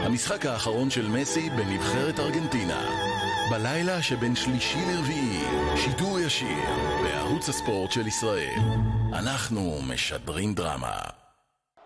המשחק האחרון של מסי בנבחרת ארגנטינה. בלילה שבין שלישי לרביעי, שידור ישיר בערוץ הספורט של ישראל. אנחנו משדרים דרמה.